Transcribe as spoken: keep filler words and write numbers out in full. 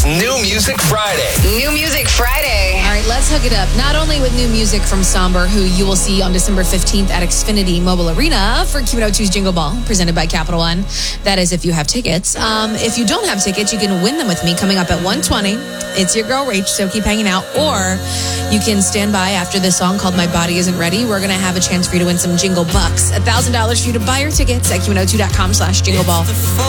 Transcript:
New Music Friday. New Music Friday. All right, let's hook it up. Not only with new music from Somber, who you will see on December fifteenth at Xfinity Mobile Arena for Q one oh two's Jingle Ball, presented by Capital One. That is if you have tickets. Um, if you don't have tickets, you can win them with me coming up at one twenty. It's your girl, Rach, so keep hanging out. Or you can stand by after this song called My Body Isn't Ready. We're going to have a chance for you to win some Jingle Bucks. one thousand dollars for you to buy your tickets at Q one oh two dot com slash Jingle Ball.